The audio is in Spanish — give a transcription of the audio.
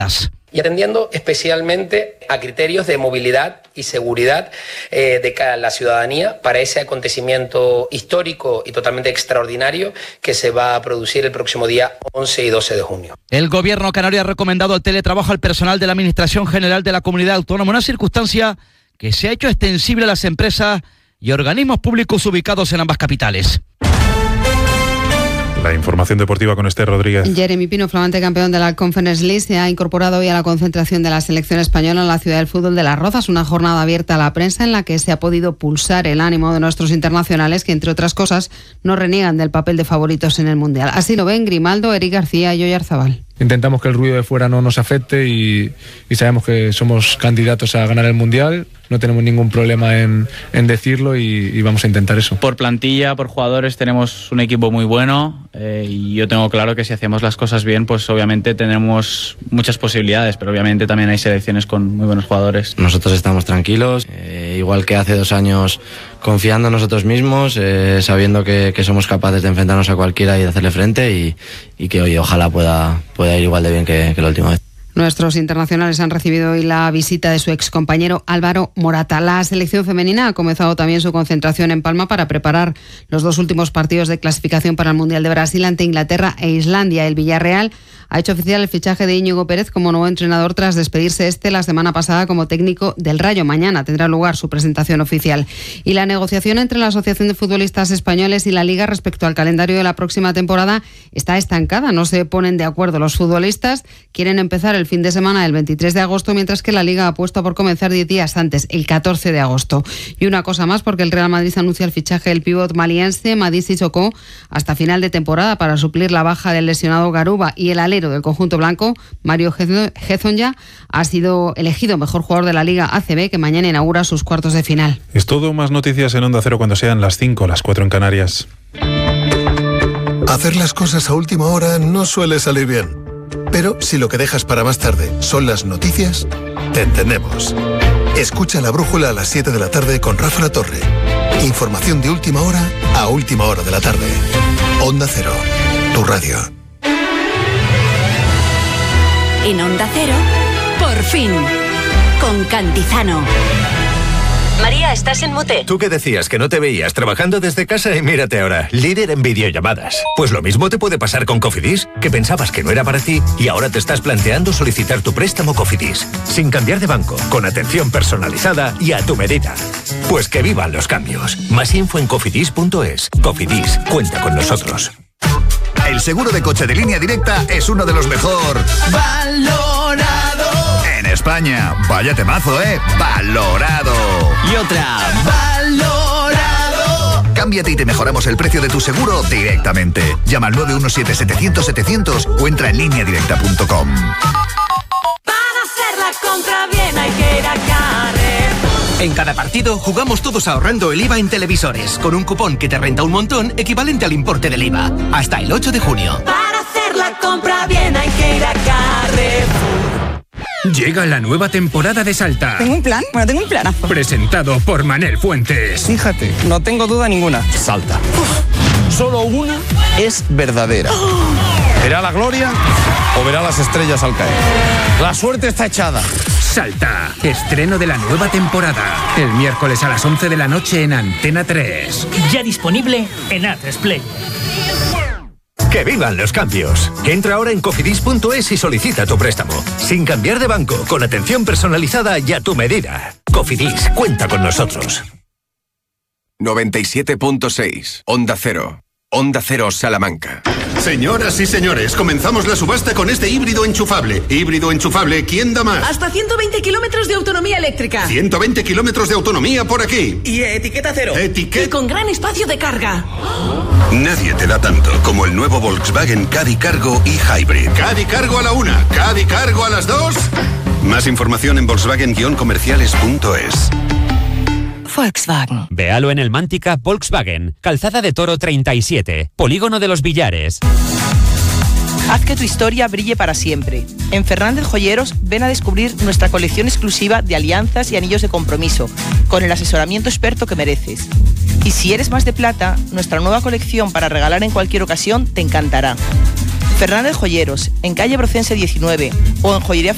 Y atendiendo especialmente a criterios de movilidad y seguridad de cara a la ciudadanía para ese acontecimiento histórico y totalmente extraordinario que se va a producir el próximo día 11 y 12 de junio. El Gobierno canario ha recomendado el teletrabajo al personal de la Administración General de la Comunidad Autónoma, una circunstancia que se ha hecho extensible a las empresas y organismos públicos ubicados en ambas capitales. La información deportiva con Esther Rodríguez. Jeremy Pino, flamante campeón de la Conference League, se ha incorporado hoy a la concentración de la selección española en la ciudad del fútbol de Las Rozas, una jornada abierta a la prensa en la que se ha podido pulsar el ánimo de nuestros internacionales que, entre otras cosas, no reniegan del papel de favoritos en el Mundial. Así lo ven Grimaldo, Eric García y Oyarzabal. Intentamos que el ruido de fuera no nos afecte y sabemos que somos candidatos a ganar el Mundial. No tenemos ningún problema en decirlo y vamos a intentar eso. Por plantilla, por jugadores, tenemos un equipo muy bueno y yo tengo claro que si hacemos las cosas bien, pues obviamente tenemos muchas posibilidades, pero obviamente también hay selecciones con muy buenos jugadores. Nosotros estamos tranquilos, igual que hace 2 años, confiando en nosotros mismos, sabiendo que somos capaces de enfrentarnos a cualquiera y de hacerle frente y que hoy ojalá pueda ir igual de bien que la última vez. Nuestros internacionales han recibido hoy la visita de su excompañero Álvaro Morata. La selección femenina ha comenzado también su concentración en Palma para preparar los 2 últimos partidos de clasificación para el Mundial de Brasil ante Inglaterra e Islandia. El Villarreal ha hecho oficial el fichaje de Íñigo Pérez como nuevo entrenador tras despedirse la semana pasada como técnico del Rayo. Mañana tendrá lugar su presentación oficial. Y la negociación entre la Asociación de Futbolistas Españoles y la Liga respecto al calendario de la próxima temporada está estancada. No se ponen de acuerdo los futbolistas. Quieren empezar el fin de semana del 23 de agosto, mientras que la Liga apuesta por comenzar 10 días antes, el 14 de agosto. Y una cosa más, porque el Real Madrid anuncia el fichaje del pívot maliense Mady Sissoko hasta final de temporada para suplir la baja del lesionado Garuba, y el alero del conjunto blanco, Mario Hezonja, ha sido elegido mejor jugador de la Liga ACB, que mañana inaugura sus cuartos de final. Es todo, más noticias en Onda Cero cuando sean las 5, las 4 en Canarias. Hacer las cosas a última hora no suele salir bien. Pero si lo que dejas para más tarde son las noticias, te entendemos. Escucha La Brújula a las 7 de la tarde con Rafa La Torre. Información de última hora a última hora de la tarde. Onda Cero, tu radio. En Onda Cero, por fin, con Cantizano. María, ¿estás en mute? ¿Tú qué decías? Que no te veías trabajando desde casa y mírate ahora, líder en videollamadas. Pues lo mismo te puede pasar con Cofidis, que pensabas que no era para ti y ahora te estás planteando solicitar tu préstamo Cofidis, sin cambiar de banco, con atención personalizada y a tu medida. Pues que vivan los cambios. Más info en cofidis.es. Cofidis, cuenta con nosotros. El seguro de coche de Línea Directa es uno de los mejor valorado en España. Vaya temazo, ¿eh? Valorado. Y otra. Valorado. Cámbiate y te mejoramos el precio de tu seguro directamente. Llama al 917-700-700 o entra en lineadirecta.com. Para hacer la compra bien hay que ir a Carrefour. En cada partido jugamos todos ahorrando el IVA en televisores, con un cupón que te renta un montón equivalente al importe del IVA. Hasta el 8 de junio. Para hacer la compra bien hay que ir a Carrefour. Llega la nueva temporada de Salta. ¿Tengo un plan? Bueno, tengo un planazo. Presentado por Manel Fuentes. Fíjate, no tengo duda ninguna. Salta. Solo una es verdadera. ¿Verá la gloria o verá las estrellas al caer? La suerte está echada. Salta, estreno de la nueva temporada. El miércoles a las 11 de la noche en Antena 3. Ya disponible en A3Player. ¡Que vivan los cambios! Entra ahora en cofidis.es y solicita tu préstamo. Sin cambiar de banco, con atención personalizada y a tu medida. Cofidis, cuenta con nosotros. 97.6, Onda Cero. Onda Cero Salamanca. Señoras y señores, comenzamos la subasta con este híbrido enchufable. Híbrido enchufable, ¿quién da más? Hasta 120 kilómetros de autonomía eléctrica. 120 kilómetros de autonomía por aquí. Y etiqueta cero. Y con gran espacio de carga. Nadie te da tanto como el nuevo Volkswagen Caddy Cargo y Hybrid. Caddy Cargo a la 1, Caddy Cargo a las 2. Más información en Volkswagen-comerciales.es. Volkswagen. Véalo en el Mántica Volkswagen, Calzada de Toro 37, Polígono de los Villares. Haz que tu historia brille para siempre. En Fernández Joyeros ven a descubrir nuestra colección exclusiva de alianzas y anillos de compromiso, con el asesoramiento experto que mereces. Y si eres más de plata, nuestra nueva colección para regalar en cualquier ocasión te encantará. Fernández Joyeros, en calle Brocense 19 o en Joyería